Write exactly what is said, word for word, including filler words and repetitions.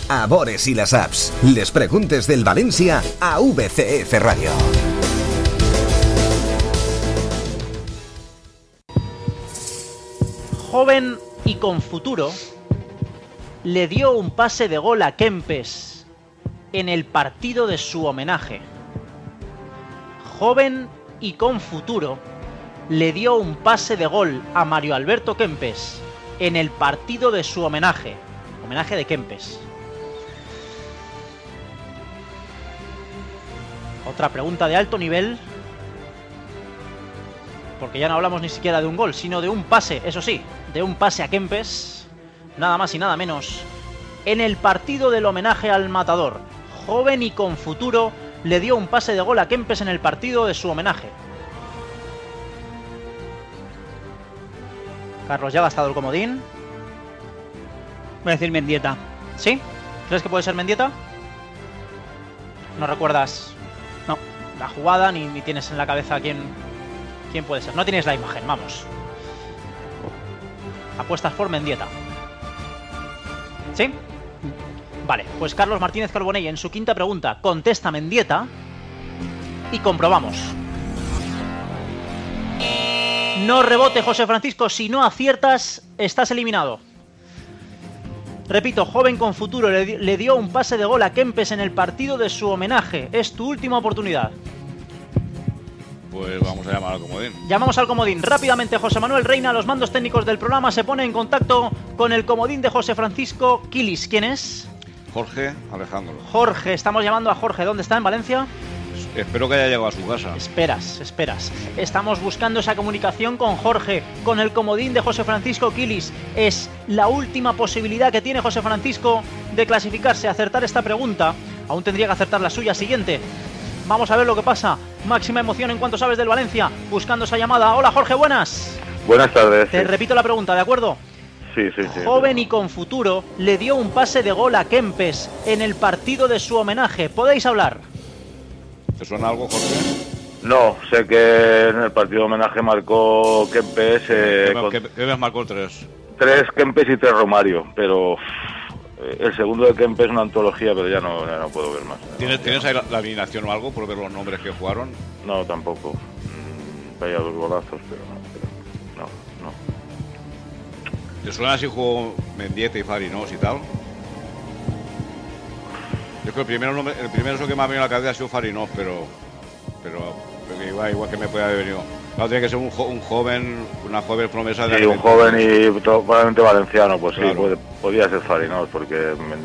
a Bores y las apps. Les preguntes del Valencia a V C F Radio. Joven y con futuro, le dio un pase de gol a Kempes en el partido de su homenaje. Joven y con futuro, le dio un pase de gol a Mario Alberto Kempes en el partido de su homenaje. Homenaje de Kempes. Otra pregunta de alto nivel, porque ya no hablamos ni siquiera de un gol, sino de un pase, eso sí, de un pase a Kempes, nada más y nada menos, en el partido del homenaje al matador. Joven y con futuro, le dio un pase de gol a Kempes en el partido de su homenaje. Carlos, ¿ya ha gastado el comodín? Voy a decir Mendieta. ¿Sí? ¿Crees que puede ser Mendieta? ¿No recuerdas? No, la jugada, ni, ni tienes en la cabeza quién, quién puede ser. No tienes la imagen, vamos. Apuestas por Mendieta. ¿Sí? Vale, pues Carlos Martínez Carbonell en su quinta pregunta contesta Mendieta y comprobamos. No rebote, José Francisco, si no aciertas, estás eliminado. Repito, joven con futuro, le, le dio un pase de gol a Kempes en el partido de su homenaje. Es tu última oportunidad. Pues vamos a llamar al comodín. Llamamos al comodín. Rápidamente, José Manuel Reina, los mandos técnicos del programa, se pone en contacto con el comodín de José Francisco Quilis. ¿Quién es? Jorge Alejandro. Jorge, estamos llamando a Jorge. ¿Dónde está? ¿En Valencia? Espero que haya llegado a su casa. Esperas, esperas. Estamos buscando esa comunicación con Jorge, con el comodín de José Francisco Quilis. Es la última posibilidad que tiene José Francisco de clasificarse, acertar esta pregunta. Aún tendría que acertar la suya siguiente. Vamos a ver lo que pasa. Máxima emoción en cuanto sabes del Valencia. Buscando esa llamada. Hola, Jorge, buenas. Buenas tardes. Te sí. repito la pregunta, ¿de acuerdo? Sí, sí, sí. Joven y con futuro, le dio un pase de gol a Kempes en el partido de su homenaje. ¿Podéis hablar? ¿Te suena algo, Jorge? No, sé que en el partido de homenaje marcó Kempes. Eh, con... Kempes marcó tres. Tres Kempes y tres Romario, pero el segundo de Kempes es una antología, pero ya no, ya no puedo ver más. ¿Tienes, ¿tienes ahí la, la alineación o algo por ver los nombres que jugaron? No, tampoco. Mm, vaya dos golazos, pero no, pero no, no. ¿Te suena si jugó Mendieta y Farinos y tal? Yo creo que el primero, el primero eso que me ha venido a la cabeza ha sido Farinos, pero, pero, pero igual, igual que me puede haber venido. Claro, tiene que ser un, jo, un joven, una joven promesa de... Sí, un joven y probablemente valenciano, pues claro. Sí, puede, podía ser Farinos, porque